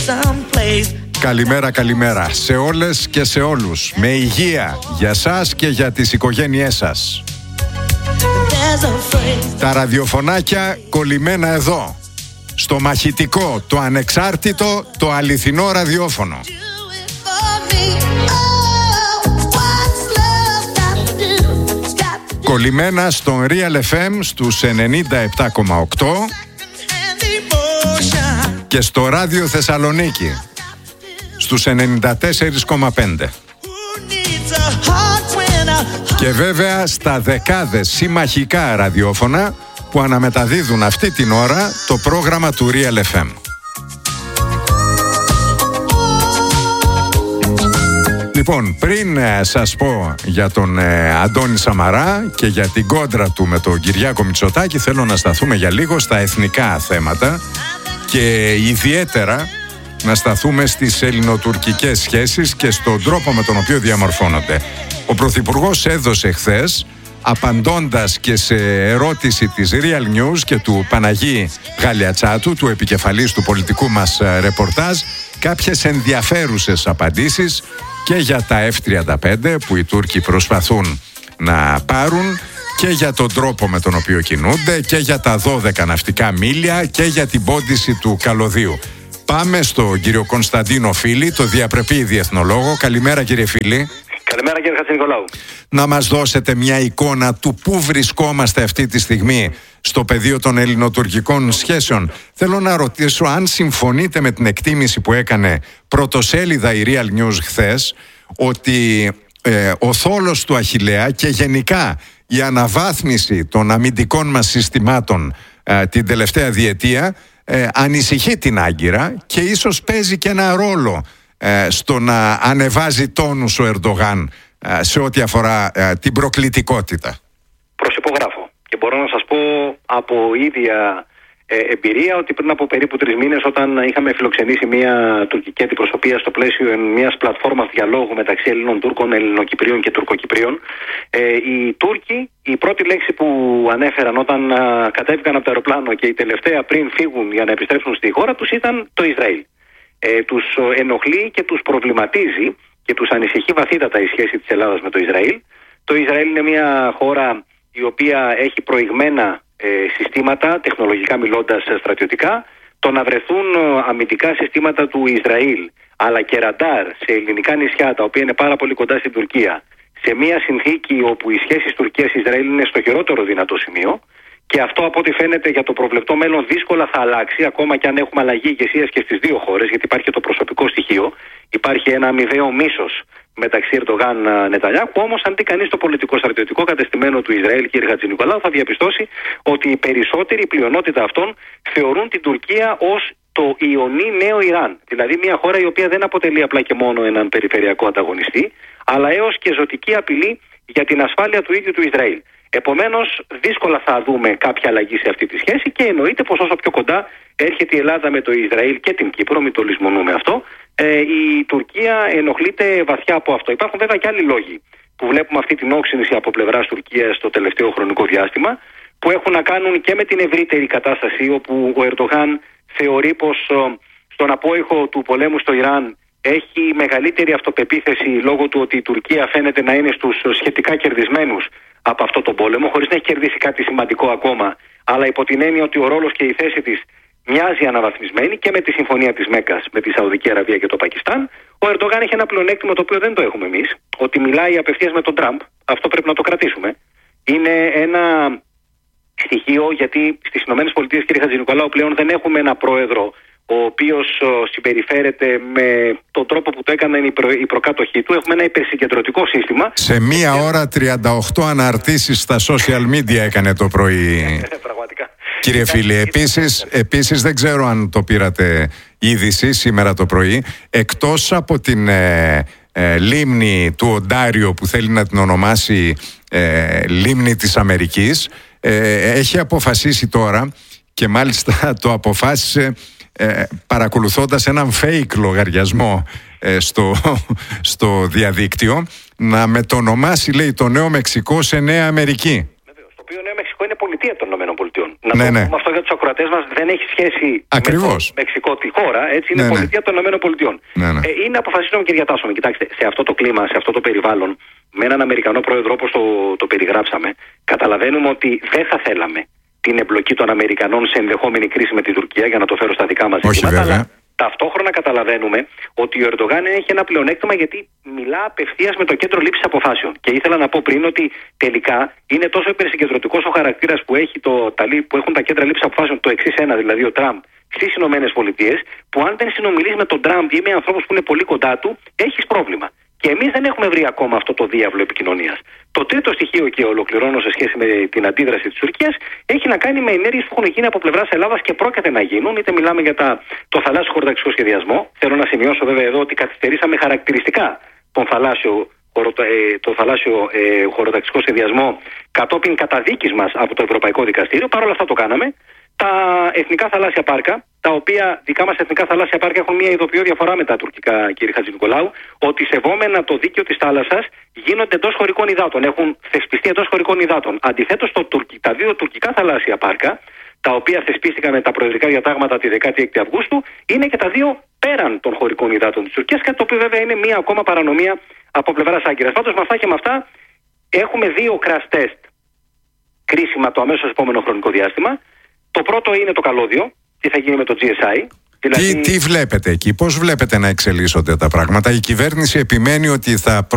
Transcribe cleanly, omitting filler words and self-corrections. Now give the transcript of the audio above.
Καλημέρα, καλημέρα σε όλες και σε όλους. Με υγεία για σας και για τις οικογένειές σας. Τα ραδιοφωνάκια κολλημένα εδώ, στο μαχητικό, το ανεξάρτητο, το αληθινό ραδιόφωνο. Κολλημένα στον Real FM στους 97,8 και στο Ράδιο Θεσσαλονίκη στους 94,5 και βέβαια στα δεκάδες συμμαχικά ραδιόφωνα που αναμεταδίδουν αυτή την ώρα το πρόγραμμα του Real FM. Λοιπόν, πριν σας πω για τον Αντώνη Σαμαρά και για την κόντρα του με τον Κυριάκο Μητσοτάκη, θέλω να σταθούμε για λίγο στα εθνικά θέματα και ιδιαίτερα να σταθούμε στις ελληνοτουρκικές σχέσεις και στον τρόπο με τον οποίο διαμορφώνονται. Ο Πρωθυπουργός έδωσε χθες, απαντώντας και σε ερώτηση της Real News και του Παναγί Γαλιατσάτου, του επικεφαλής του πολιτικού μας ρεπορτάζ, κάποιες ενδιαφέρουσες απαντήσεις και για τα F-35 που οι Τούρκοι προσπαθούν να πάρουν και για τον τρόπο με τον οποίο κινούνται και για τα 12 ναυτικά μίλια και για την πόντιση του καλωδίου. Πάμε στον κύριο Κωνσταντίνο Φίλη, το διαπρεπή διεθνολόγο. Καλημέρα κύριε Φίλη. Καλημέρα κύριε Χατζηνικολάου. Να μας δώσετε μια εικόνα του πού βρισκόμαστε αυτή τη στιγμή στο πεδίο των ελληνοτουρκικών σχέσεων. Θέλω να ρωτήσω αν συμφωνείτε με την εκτίμηση που έκανε πρωτοσέλιδα η Real News χθες, ότι ο θόλος του Αχιλλέα και γενικά η αναβάθμιση των αμυντικών μας συστημάτων την τελευταία διετία ανησυχεί την Άγκυρα και ίσως παίζει και ένα ρόλο στο να ανεβάζει τόνους ο Ερντογάν σε ό,τι αφορά την προκλητικότητα. Προσυπογράφω και μπορώ να σας πω από ίδια εμπειρία ότι πριν από περίπου 3 μήνες, όταν είχαμε φιλοξενήσει μια τουρκική αντιπροσωπεία στο πλαίσιο μιας πλατφόρμας διαλόγου μεταξύ Ελλήνων Τούρκων, Ελληνοκυπρίων και Τουρκοκυπρίων, οι Τούρκοι, η πρώτη λέξη που ανέφεραν όταν κατέβηκαν από το αεροπλάνο και η τελευταία πριν φύγουν για να επιστρέψουν στη χώρα τους ήταν το Ισραήλ. Τους ενοχλεί και τους προβληματίζει και τους ανησυχεί βαθύτατα η σχέση της Ελλάδας με το Ισραήλ. Το Ισραήλ είναι μια χώρα η οποία έχει προηγμένα συστήματα, τεχνολογικά μιλώντας στρατιωτικά. Το να βρεθούν αμυντικά συστήματα του Ισραήλ αλλά και ραντάρ σε ελληνικά νησιά, τα οποία είναι πάρα πολύ κοντά στην Τουρκία, σε μια συνθήκη όπου οι σχέσεις Τουρκίας-Ισραήλ είναι στο χειρότερο δυνατό σημείο, και αυτό από ό,τι φαίνεται για το προβλεπτό μέλλον δύσκολα θα αλλάξει, ακόμα και αν έχουμε αλλαγή ηγεσίας και στις δύο χώρες, γιατί υπάρχει και το προσωπικό στοιχείο. Υπάρχει ένα αμοιβαίο μίσος μεταξύ Ερντογάν Νετανιάχου. Όμως, αν δει κανείς το πολιτικό-στρατιωτικό κατεστημένο του Ισραήλ, κύριε Χατζηνικολάου, θα διαπιστώσει ότι οι περισσότεροι, η πλειονότητα αυτών, θεωρούν την Τουρκία ως το ιονί νέο Ιράν. Δηλαδή, μια χώρα η οποία δεν αποτελεί απλά και μόνο έναν περιφερειακό ανταγωνιστή, αλλά έως και ζωτική απειλή για την ασφάλεια του ίδιου του Ισραήλ. Επομένως, δύσκολα θα δούμε κάποια αλλαγή σε αυτή τη σχέση και εννοείται πως όσο πιο κοντά έρχεται η Ελλάδα με το Ισραήλ και την Κύπρο, μην το λησμονούμε αυτό, η Τουρκία ενοχλείται βαθιά από αυτό. Υπάρχουν βέβαια και άλλοι λόγοι που βλέπουμε αυτή την όξυνση από πλευράς Τουρκίας το τελευταίο χρονικό διάστημα, που έχουν να κάνουν και με την ευρύτερη κατάσταση, όπου ο Ερντογάν θεωρεί πως στον απόϊχο του πολέμου στο Ιράν έχει μεγαλύτερη αυτοπεποίθηση λόγω του ότι η Τουρκία φαίνεται να είναι στους σχετικά κερδισμένους από αυτό τον πόλεμο, χωρίς να έχει κερδίσει κάτι σημαντικό ακόμα, αλλά υπό την έννοια ότι ο ρόλος και η θέση της μοιάζει αναβαθμισμένη, και με τη συμφωνία της Μέκκας με τη Σαουδική Αραβία και το Πακιστάν. Ο Ερντογάν έχει ένα πλεονέκτημα το οποίο δεν το έχουμε εμείς, ότι μιλάει απευθείας με τον Τραμπ. Αυτό πρέπει να το κρατήσουμε. Είναι ένα στοιχείο, γιατί στις ΗΠΑ, κύριε Χατζηνικολάου, πλέον δεν έχουμε ένα πρόεδρο ο οποίος συμπεριφέρεται με τον τρόπο που το έκαναν οι προκάτοχοί του. Έχουμε ένα υπερσυγκεντρωτικό σύστημα. Σε μία ώρα 38 αναρτήσεις στα social media έκανε το πρωί. Πραγματικά. Κύριε Φίλη, επίσης δεν ξέρω αν το πήρατε είδηση σήμερα το πρωί, εκτός από την λίμνη του Οντάριο που θέλει να την ονομάσει λίμνη της Αμερικής, έχει αποφασίσει τώρα, και μάλιστα το αποφάσισε παρακολουθώντας έναν fake λογαριασμό στο διαδίκτυο, να μετονομάσει, λέει, το Νέο Μεξικό σε Νέα Αμερική. Το οποίο Νέο Μεξικό είναι πολιτεία των ΗΠΑ. Ναι, ναι. Αυτό για τους ακροατές μας δεν έχει σχέση ακριβώς με το Μεξικό τη χώρα, έτσι, είναι πολιτεία των ΗΠΑ. Ναι, ναι. Είναι αποφασίσιμο και διατάσσομαι. Κοιτάξτε, σε αυτό το κλίμα, σε αυτό το περιβάλλον, με έναν Αμερικανό πρόεδρο όπως το περιγράψαμε, καταλαβαίνουμε ότι δεν θα θέλαμε την εμπλοκή των Αμερικανών σε ενδεχόμενη κρίση με τη Τουρκία, για να το φέρω στα δικά μας ζητήματα. Αλλά ταυτόχρονα καταλαβαίνουμε ότι ο Ερντογάν έχει ένα πλεονέκτημα, γιατί μιλά απευθείας με το κέντρο λήψης αποφάσεων. Και ήθελα να πω πριν ότι τελικά είναι τόσο υπερσυγκεντρωτικός ο χαρακτήρας που έχουν τα κέντρα λήψης αποφάσεων, το εξής ένα, δηλαδή ο Τραμπ στις Ηνωμένες Πολιτείες, που αν δεν συνομιλείς με τον Τραμπ ή με ανθρώπους που είναι πολύ κοντά του, έχεις πρόβλημα. Και εμείς δεν έχουμε βρει ακόμα αυτό το διάβλο επικοινωνίας. Το τρίτο στοιχείο, και ολοκληρώνω σε σχέση με την αντίδραση της Τουρκίας, έχει να κάνει με ενέργειες που έχουν γίνει από πλευράς Ελλάδας και πρόκειται να γίνουν. Είτε μιλάμε για το θαλάσσιο χωροταξικό σχεδιασμό. Θέλω να σημειώσω βέβαια εδώ ότι καθυστερήσαμε χαρακτηριστικά το θαλάσσιο χωροταξικό σχεδιασμό κατόπιν καταδίκης μας από το Ευρωπαϊκό Δικαστήριο. Παρ' όλα αυτά το κάναμε. Τα εθνικά θαλάσσια πάρκα, τα οποία δικά μας εθνικά θαλάσσια πάρκα έχουν μια ειδοποιώ διαφορά με τα τουρκικά, κύριε Χατζηνικολάου, ότι σεβόμενα το δίκαιο της θάλασσας γίνονται εντός χωρικών υδάτων, έχουν θεσπιστεί εντός χωρικών υδάτων. Αντιθέτως, τα δύο τουρκικά θαλάσσια πάρκα, τα οποία θεσπίστηκαν με τα προεδρικά διατάγματα τη 16η Αυγούστου, είναι και τα δύο πέραν των χωρικών υδάτων της Τουρκίας, κάτι το οποίο βέβαια είναι μια ακόμα παρανομία από πλευράς Άγκυρας. Πάντως, με αυτά και με αυτά, έχουμε δύο crash test κρίσιμα το αμέσως επόμενο χρονικό διάστημα. Το πρώτο είναι το καλώδιο, τι θα γίνει με το GSI. Δηλαδή... Τι βλέπετε εκεί, πώς βλέπετε να εξελίσσονται τα πράγματα? Η κυβέρνηση επιμένει ότι θα